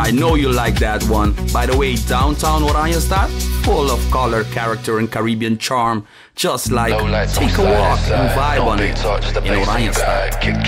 I know you like that one. By the way, downtown Oranjestad, full of color, character and Caribbean charm. Just like take a walk and vibe on it in Oranjestad.